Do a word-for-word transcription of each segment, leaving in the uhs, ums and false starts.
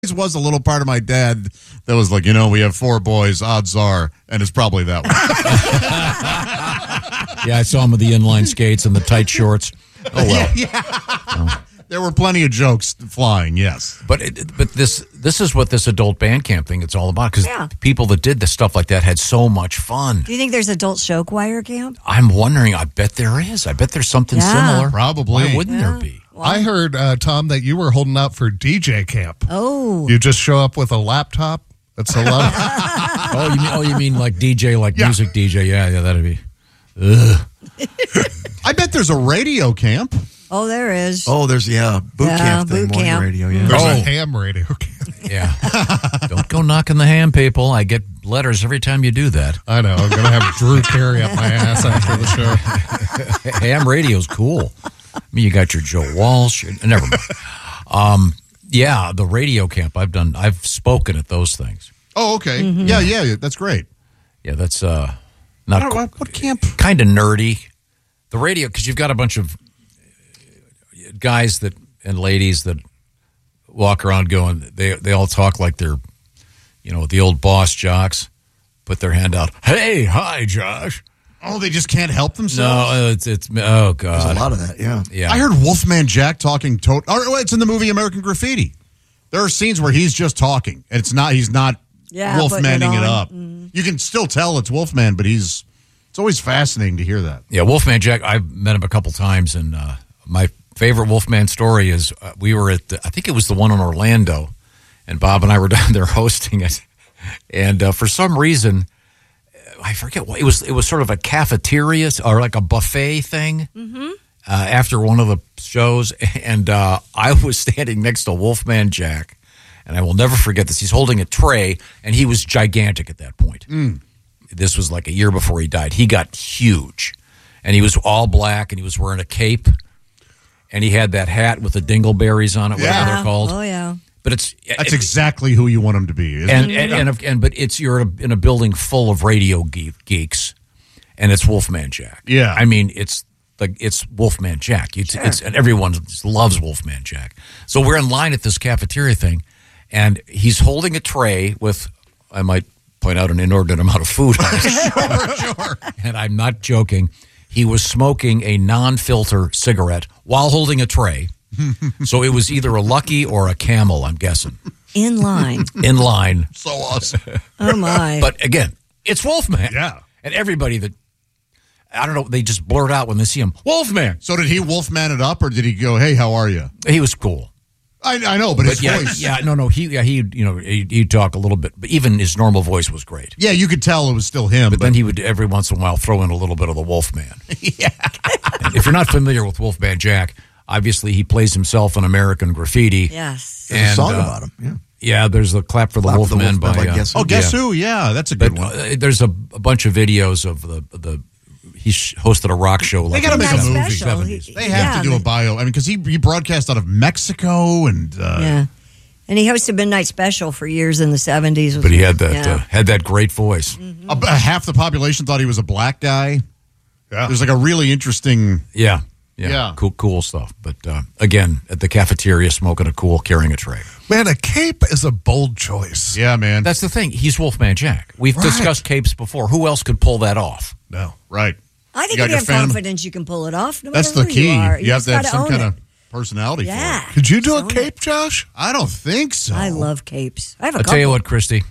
was a little part of my dad that was like, you know, we have four boys, odds are, and it's probably that one. Yeah, I saw him with the inline skates and the tight shorts. Oh, well. Yeah. yeah. Oh. There were plenty of jokes flying, yes. But it, but this this is what this adult band camp thing it's all about, because yeah. people that did this stuff like that had so much fun. Do you think there's adult show choir camp? I'm wondering. I bet there is. I bet there's something yeah. similar. Probably. Why wouldn't yeah. there be? Well, I heard, uh, Tom, that you were holding out for D J camp. Oh. You just show up with a laptop? That's a lot. oh, you mean, oh, you mean like D J, like yeah. music D J? Yeah, yeah, that'd be. Ugh. I bet there's a radio camp. Oh, there is. Oh, there's, yeah, boot yeah, camp thing, boot morning camp. radio, yeah. There's Oh. a ham radio camp. Yeah. Don't go knocking the ham, people. I get letters every time you do that. I know. I'm going to have Drew carry up my ass after the show. Ham radio's cool. I mean, you got your Joe Walsh. Never mind. Um, yeah, the radio camp. I've done. I've spoken at those things. Oh, okay. Mm-hmm. Yeah, yeah, that's great. Yeah, that's uh, not what, what camp? Kind of nerdy. The radio, because you've got a bunch of guys that and ladies that walk around going. They they all talk like they're, you know, the old boss jocks. Put their hand out. Hey, hi, Josh. Oh, they just can't help themselves? No, it's it's oh god. There's a lot of that, yeah. Yeah, I heard Wolfman Jack talking. To- oh, it's in the movie American Graffiti. There are scenes where he's just talking, and it's not. He's not yeah, Wolfmanning it, it up. Mm. You can still tell it's Wolfman, but he's. It's always fascinating to hear that. Yeah, Wolfman Jack. I've met him a couple times, and uh, my favorite Wolfman story is uh, we were at. The, I think it was the one in Orlando, and Bob and I were down there hosting it, and uh, for some reason. I forget what it was. It was sort of a cafeteria or like a buffet thing Mm-hmm. uh, after one of the shows, and uh, I was standing next to Wolfman Jack, and I will never forget this. He's holding a tray, and he was gigantic at that point. Mm. This was like a year before he died. He got huge, and he was all black, and he was wearing a cape, and he had that hat with the dingleberries on it, whatever Yeah. they're called. Oh, yeah. But it's That's exactly who you want him to be. Isn't and, it? and, and, and, and but it's you're in a, in a building full of radio ge- geeks, and it's Wolfman Jack. Yeah. I mean it's like it's Wolfman Jack. It's, Sure. it's and everyone just loves Wolfman Jack. So we're in line at this cafeteria thing, and he's holding a tray with, I might point out, an inordinate amount of food on it. sure, sure. And I'm not joking. He was smoking a non-filter cigarette while holding a tray. So it was either a Lucky or a Camel, I'm guessing. In line. In line. So awesome. Oh, my. But again, it's Wolfman. Yeah. And everybody that, I don't know, they just blurt out when they see him, Wolfman. So did he Wolfman it up, or did he go, "Hey, how are you"? He was cool. I, I know, but, his yeah, voice. yeah, no, no, he, yeah, he, you know, he, he'd talk a little bit, but even his normal voice was great. Yeah, you could tell it was still him. But, then he would every once in a while throw in a little bit of the Wolfman. yeah. And if you're not familiar with Wolfman Jack, obviously he plays himself in American Graffiti. Yes. There's a And, song uh, about him, yeah. Yeah, there's the Clap for the Clap for the Wolfman Wolfman by, by uh, Guess Who. Oh, guess yeah. who? Yeah, that's a good But one. uh, there's a, a bunch of videos of the the he sh- hosted a rock show. Like They got to in make the a movie. special. seventies. He- They have yeah, to do a they- bio. I mean, because he, he broadcast out of Mexico and uh, Yeah. And he hosted Midnight Special for years in the seventies. But he had that Yeah. uh, had that great voice. a, a half the population thought he was a black guy. Yeah. There's like a really interesting. Yeah, yeah, Yeah. cool, cool stuff. But uh, again, at the cafeteria, smoking a cool, carrying a tray. Man, a cape is a bold choice. Yeah, man. That's the thing. He's Wolfman Jack. We've Right. discussed capes before. Who else could pull that off? No. right. I think You got if you your have Phantom- confidence, you can pull it off. No That's matter the who key. You, are. You have just to have gotta some own kind it. of personality Yeah. for it. Could you do a Own cape, it. Josh? I don't think so. I love capes. I have a I'll couple. tell you what, Christy.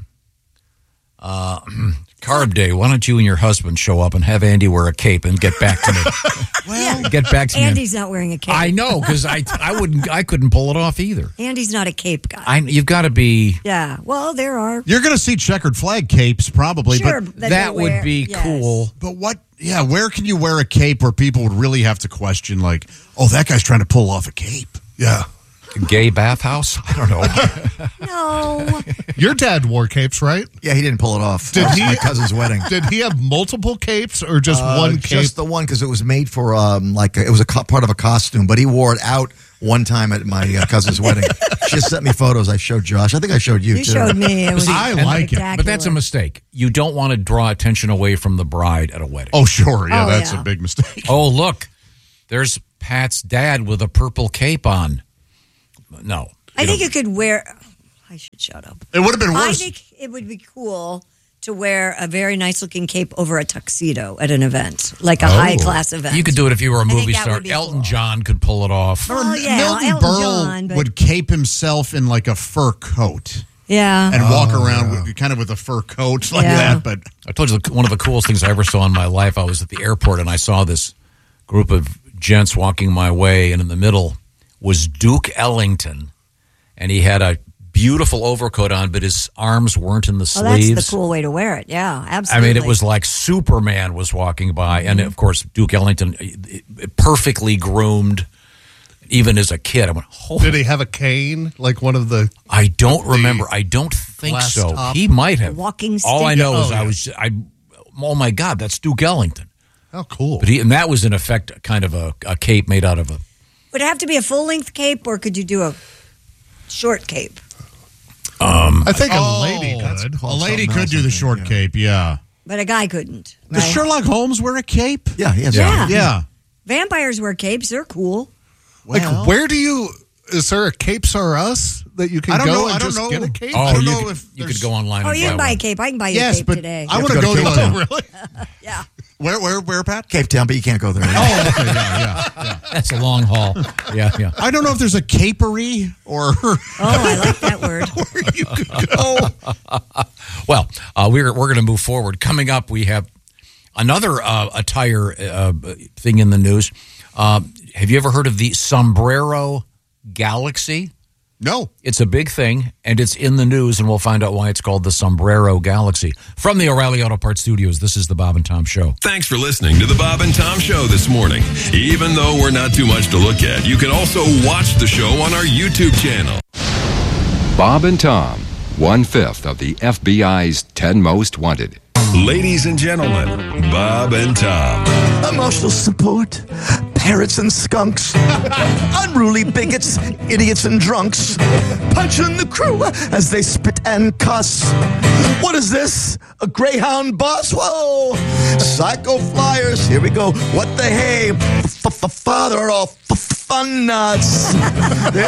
Uh, Carb Day. Why don't you and your husband show up and have Andy wear a cape and get back to me? Yeah. Get back to me. Andy's not wearing a cape. I know because I I wouldn't I couldn't pull it off either. Andy's not a cape guy. I you've got to be. yeah. Well, there are. You're going to see checkered flag capes probably, Sure, but that, that they would wear- be yes. cool. but what? Yeah, where can you wear a cape where people would really have to question, like, oh, that guy's trying to pull off a cape? Yeah. Gay bathhouse? I don't know. No. Your dad wore capes, right? Yeah, he didn't pull it off. Did It was he? my cousin's wedding. Did he have multiple capes or just Uh, one cape? Just the one, because it was made for, um, like, it was a co- part of a costume, but he wore it out one time at my uh, cousin's wedding. She just sent me photos. I showed Josh. I think I showed you, You too. showed me. It was I like it, But that's a mistake. You don't want to draw attention away from the bride at a wedding. Oh, sure. Yeah, Oh, that's yeah. a big mistake. Oh, look. There's Pat's dad with a purple cape on. No. I you think don't- you could wear. I should shut up. It would have been I worse. think it would be cool to wear a very nice looking cape over a tuxedo at an event, like a high class event. You could do it if you were a I think movie that star. would be Elton cool. John could pull it off. Well, yeah, Milton Elton Berle John, but- would cape himself in like a fur coat Yeah. and walk around with, kind of with a fur coat like Yeah. that. But I told you the- one of the coolest things I ever saw in my life. I was at the airport and I saw this group of gents walking my way, and in the middle was Duke Ellington, and he had a beautiful overcoat on, but his arms weren't in the Oh, that's sleeves. the cool way to wear it. Yeah, I absolutely. mean, it was like Superman was walking by, and of course, Duke Ellington, eh, perfectly groomed, even as a kid. I went, "Holy!" Did he have a cane like one of the? I don't remember. I don't think glass so. top? He might have. Walking All I stick? know is Oh, I yeah. was. I. Oh my God, that's Duke Ellington. How cool! But he, and that was in effect kind of a, a cape made out of a. Would it have to be a full length cape, or could you do a short cape? I think a Oh, lady that's could. a called lady something could else, do I the think, short yeah. cape, yeah. But a guy couldn't. Does right? Sherlock Holmes wear a cape? Yeah, he has. Yeah. Yeah. Vampires wear capes. They're cool. Like, Well- where do you? Is there a Capes R Us that you can I don't go know. and I don't just know. get a cape? Oh, I don't you know could, if you there's- could go online. Oh, and you buy can buy a one. cape. I can buy you Yes, a cape but today. I want to to go go to to Cape Town. a, Really? yeah. where, where, where, Pat? Cape Town, but you can't go there. Oh, okay, yeah, yeah. That's a long haul. Yeah, yeah. I don't know if there's a capery or Oh, I like that word. where you could go. Well, uh, we're we're going to move forward. Coming up, we have another uh, attire uh, thing in the news. Uh, have you ever heard of the Sombrero Galaxy? No. It's a big thing, and it's in the news, and we'll find out why it's called the Sombrero Galaxy. From the O'Reilly Auto Parts Studios, this is the Bob and Tom Show. Thanks for listening to the Bob and Tom Show this morning. Even though we're not too much to look at, you can also watch the show on our YouTube channel. Bob and Tom, one-fifth of the F B I's ten most wanted. Ladies and gentlemen, Bob and Tom. Emotional support, parrots and skunks, unruly bigots, idiots and drunks, punching the crew as they spit and cuss. What is this? A Greyhound bus? Whoa! Psycho flyers, here we go. What the hey? Father of fun nuts.